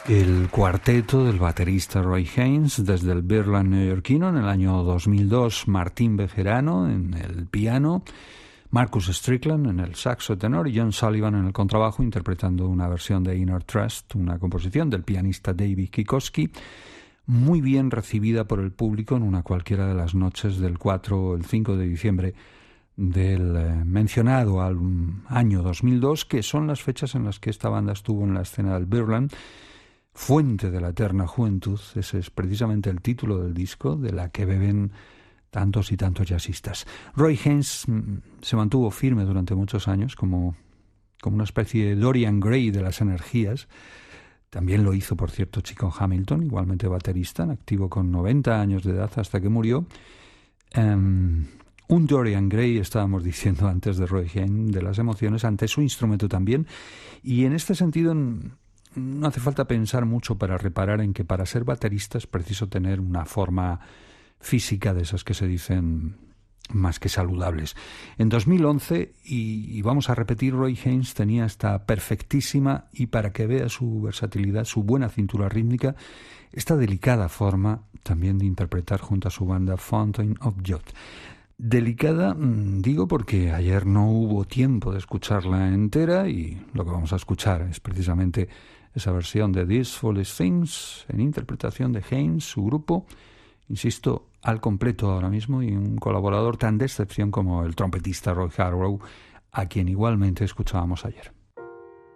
El cuarteto del baterista Roy Haynes desde el Birdland neoyorquino en el año 2002, Martín Bejerano en el piano, Marcus Strickland en el saxo tenor y John Sullivan en el contrabajo interpretando una versión de Inner Trust, una composición del pianista David Kikoski, muy bien recibida por el público en una cualquiera de las noches del 4 o el 5 de diciembre del mencionado año 2002, que son las fechas en las que esta banda estuvo en la escena del Birdland. Fuente de la eterna juventud, ese es precisamente el título del disco, de la que beben tantos y tantos jazzistas. Roy Haynes se mantuvo firme durante muchos años como una especie de Dorian Gray de las energías. También lo hizo, por cierto, Chico Hamilton, igualmente baterista, en activo con 90 años de edad hasta que murió. Un Dorian Gray, estábamos diciendo antes, de Roy Haynes, de las emociones ante su instrumento también. Y en este sentido no hace falta pensar mucho para reparar en que para ser baterista es preciso tener una forma física de esas que se dicen más que saludables. En 2011, y vamos a repetir, Roy Haynes tenía esta perfectísima, y para que vea su versatilidad, su buena cintura rítmica, esta delicada forma también de interpretar junto a su banda Fountain of Youth. Delicada, digo, porque ayer no hubo tiempo de escucharla entera y lo que vamos a escuchar es precisamente esa versión de These Foolish Things en interpretación de Haynes, su grupo, insisto, al completo ahora mismo, y un colaborador tan de excepción como el trompetista Roy Hargrove, a quien igualmente escuchábamos ayer.